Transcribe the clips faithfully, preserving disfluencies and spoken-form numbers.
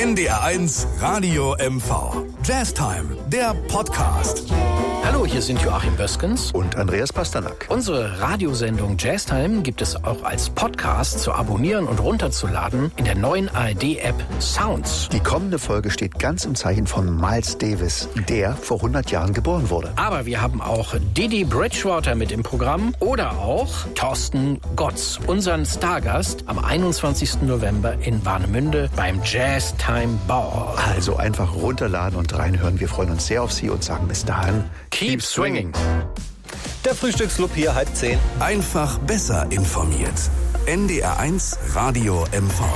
N D R eins Radio M V. Jazztime, der Podcast. Hallo, hier sind Joachim Böskens und Andreas Pasternak. Unsere Radiosendung Jazztime gibt es auch als Podcast zu abonnieren und runterzuladen in der neuen A R D-App Sounds. Die kommende Folge steht ganz im Zeichen von Miles Davis, der vor hundert Jahren geboren wurde. Aber wir haben auch Didi Bridgewater mit im Programm oder auch Thorsten Gotz, unseren Stargast am einundzwanzigsten November in Warnemünde beim Jazztime Ball. Also einfach runterladen und reinhören. Wir freuen uns sehr auf Sie und sagen bis dahin, keep swinging. Der Frühstücksclub hier, halb zehn. Einfach besser informiert. N D R eins Radio M V.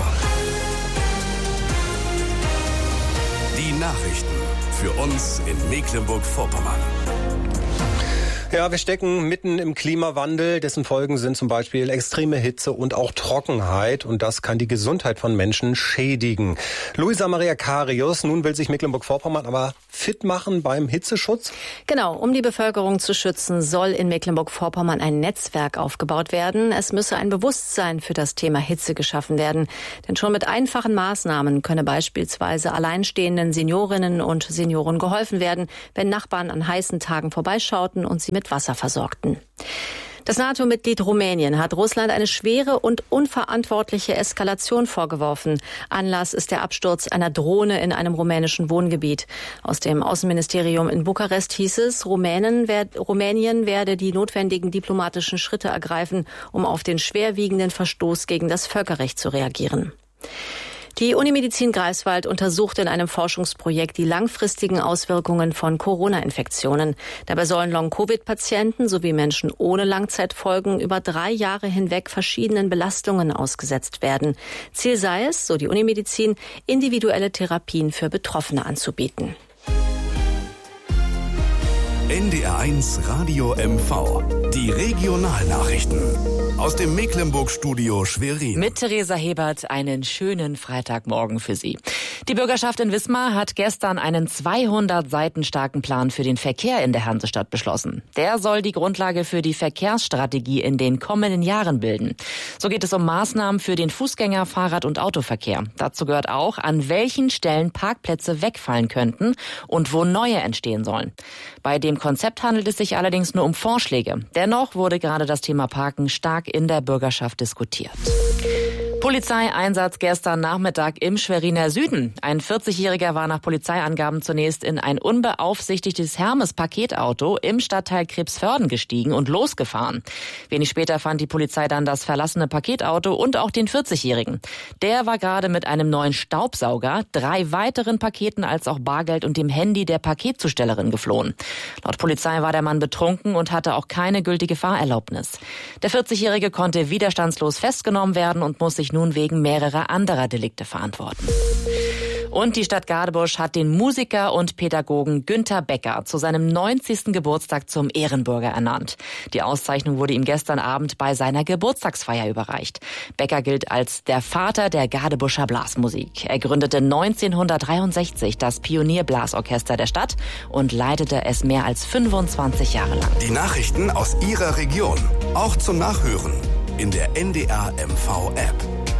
Die Nachrichten für uns in Mecklenburg-Vorpommern. Ja, wir stecken mitten im Klimawandel. Dessen Folgen sind zum Beispiel extreme Hitze und auch Trockenheit. Und das kann die Gesundheit von Menschen schädigen. Luisa Maria Karius, nun will sich Mecklenburg-Vorpommern aber fit machen beim Hitzeschutz? Genau, um die Bevölkerung zu schützen, soll in Mecklenburg-Vorpommern ein Netzwerk aufgebaut werden. Es müsse ein Bewusstsein für das Thema Hitze geschaffen werden. Denn schon mit einfachen Maßnahmen könne beispielsweise alleinstehenden Seniorinnen und Senioren geholfen werden, wenn Nachbarn an heißen Tagen vorbeischauten und sie mit Wasser versorgten. Das NATO-Mitglied Rumänien hat Russland eine schwere und unverantwortliche Eskalation vorgeworfen. Anlass ist der Absturz einer Drohne in einem rumänischen Wohngebiet. Aus dem Außenministerium in Bukarest hieß es, Rumänen werd, Rumänien werde die notwendigen diplomatischen Schritte ergreifen, um auf den schwerwiegenden Verstoß gegen das Völkerrecht zu reagieren. Die Unimedizin Greifswald untersucht in einem Forschungsprojekt die langfristigen Auswirkungen von Corona-Infektionen. Dabei sollen Long-Covid-Patienten sowie Menschen ohne Langzeitfolgen über drei Jahre hinweg verschiedenen Belastungen ausgesetzt werden. Ziel sei es, so die Unimedizin, individuelle Therapien für Betroffene anzubieten. N D R eins Radio M V. Die Regionalnachrichten aus dem Mecklenburg-Studio Schwerin. Mit Theresa Hebert einen schönen Freitagmorgen für Sie. Die Bürgerschaft in Wismar hat gestern einen zweihundert Seiten starken Plan für den Verkehr in der Hansestadt beschlossen. Der soll die Grundlage für die Verkehrsstrategie in den kommenden Jahren bilden. So geht es um Maßnahmen für den Fußgänger-, Fahrrad- und Autoverkehr. Dazu gehört auch, an welchen Stellen Parkplätze wegfallen könnten und wo neue entstehen sollen. Bei dem Konzept handelt es sich allerdings nur um Vorschläge. Dennoch wurde gerade das Thema Parken stark in der Bürgerschaft diskutiert. Polizeieinsatz gestern Nachmittag im Schweriner Süden. Ein vierzigjähriger war nach Polizeiangaben zunächst in ein unbeaufsichtigtes Hermes-Paketauto im Stadtteil Krebsförden gestiegen und losgefahren. Wenig später fand die Polizei dann das verlassene Paketauto und auch den vierzigjährigen. Der war gerade mit einem neuen Staubsauger, drei weiteren Paketen als auch Bargeld und dem Handy der Paketzustellerin geflohen. Laut Polizei war der Mann betrunken und hatte auch keine gültige Fahrerlaubnis. Der vierzigjährige konnte widerstandslos festgenommen werden und muss sich nun wegen mehrerer anderer Delikte verantworten. Und die Stadt Gadebusch hat den Musiker und Pädagogen Günther Becker zu seinem neunzigsten Geburtstag zum Ehrenbürger ernannt. Die Auszeichnung wurde ihm gestern Abend bei seiner Geburtstagsfeier überreicht. Becker gilt als der Vater der Gadebuscher Blasmusik. Er gründete neunzehnhundertdreiundsechzig das Pionierblasorchester der Stadt und leitete es mehr als fünfundzwanzig Jahre lang. Die Nachrichten aus Ihrer Region, auch zum Nachhören in der N D R M V-App.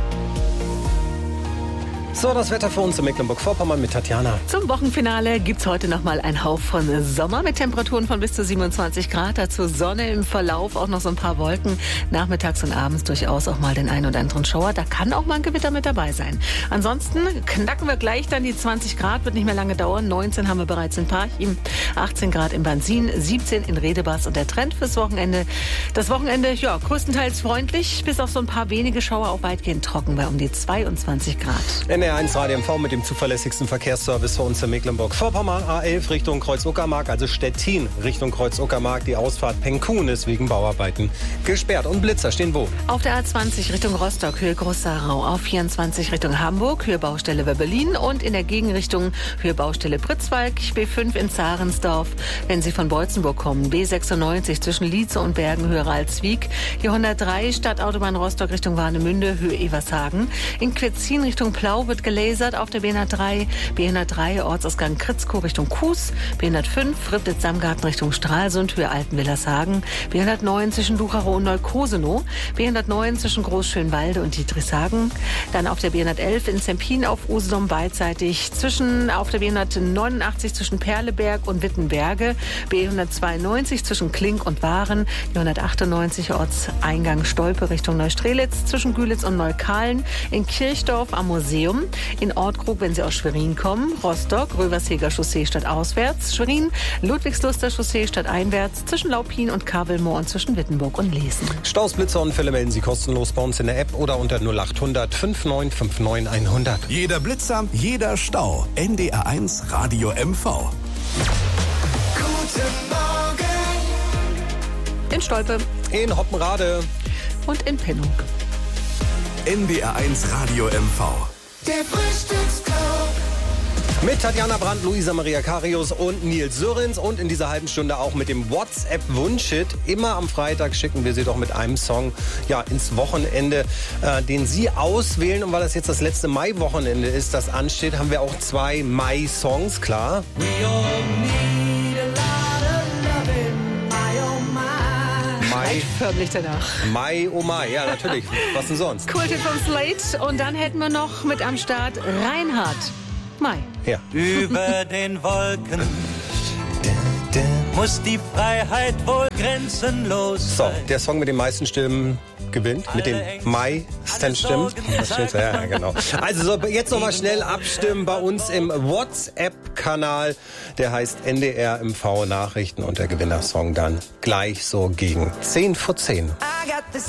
So, das Wetter für uns in Mecklenburg-Vorpommern mit Tatjana. Zum Wochenfinale gibt's heute noch mal einen Hauch von Sommer mit Temperaturen von bis zu siebenundzwanzig Grad. Dazu Sonne im Verlauf, auch noch so ein paar Wolken. Nachmittags und abends durchaus auch mal den einen oder anderen Schauer. Da kann auch mal ein Gewitter mit dabei sein. Ansonsten knacken wir gleich dann die zwanzig Grad, wird nicht mehr lange dauern. neunzehn haben wir bereits in Parchim, achtzehn Grad in Bansin, siebzehn in Redebas und der Trend fürs Wochenende. Das Wochenende, ja, größtenteils freundlich, bis auf so ein paar wenige Schauer auch weitgehend trocken bei um die zweiundzwanzig Grad. N D R eins Radio M V mit dem zuverlässigsten Verkehrsservice für uns in Mecklenburg-Vorpommern. A elf Richtung Kreuz-Uckermark, also Stettin Richtung Kreuz-Uckermark. Die Ausfahrt Penkun ist wegen Bauarbeiten gesperrt. Und Blitzer stehen wo? Auf der A zwanzig Richtung Rostock, Höhe Groß-Sarau. Auf vierundzwanzig Richtung Hamburg, Höhe Baustelle Berlin. Und in der Gegenrichtung Höhe Baustelle Pritzwalk, B fünf in Zahrensdorf. Wenn Sie von Beutzenburg kommen, B sechsundneunzig zwischen Lietze und Bergen, Höhe Ralswiek. Die hundertdrei Stadtautobahn Rostock Richtung Warnemünde, Höhe Evershagen. In Quetzin Richtung Plaue wird gelasert auf der B hundertdrei. B hundertdrei Ortsausgang Kritzkow Richtung Kues. B hundertfünf Ribnitz-Samgarten Richtung Stralsund, Höhe Altenwillershagen. B hundertneun zwischen Bucharow und Neukosenow. B hundertneun zwischen Großschönwalde und Dietrichshagen. Dann auf der B hundertelf in Zempin auf Usedom beidseitig. Zwischen, auf der B hundertneunundachtzig zwischen Perleberg und Wittenberge. B hundertzweiundneunzig zwischen Klink und Waren. B hundertachtundneunzig Ortseingang Stolpe Richtung Neustrelitz. Zwischen Gülitz und Neukahlen. In Kirchdorf am Museum. In Ortkrug, wenn Sie aus Schwerin kommen. Rostock, Röversheger Chaussee stadtauswärts. Schwerin, Ludwigsluster Chaussee stadteinwärts. Zwischen Laupin und Kavelmoor und zwischen Wittenburg und Lesen. Staus, Blitzer und Fälle melden Sie kostenlos bei uns in der App oder unter null acht hundert fünfundneunzig neunundfünfzig hundert. Jeder Blitzer, jeder Stau. N D R eins Radio M V. Guten Morgen. In Stolpe. In Hoppenrade. Und in Pennow. N D R eins Radio M V. Der Frühstücksclub. Mit Tatjana Brandt, Luisa Maria Karius und Nils Sörens und in dieser halben Stunde auch mit dem WhatsApp-Wunschhit. Immer am Freitag schicken wir Sie doch mit einem Song ja, ins Wochenende, äh, den Sie auswählen. Und weil das jetzt das letzte Mai-Wochenende ist, das ansteht, haben wir auch zwei Mai-Songs, klar. We all need a lot of loving, my oh my. Mai, Förmlich danach. Mai, oh Mai, ja natürlich. Was denn sonst? Cool Tipp vom Slate. Und dann hätten wir noch mit am Start Reinhard. Mai. Ja. Über den Wolken muss die Freiheit wohl grenzenlos So, sein. der Song mit den meisten Stimmen gewinnt, mit den meisten Stimmen. Das stimmt, ja, genau. Also so, jetzt nochmal schnell abstimmen bei uns im WhatsApp-Kanal. Der heißt N D R M V Nachrichten und der Gewinnersong dann gleich so gegen zehn vor zehn. I got this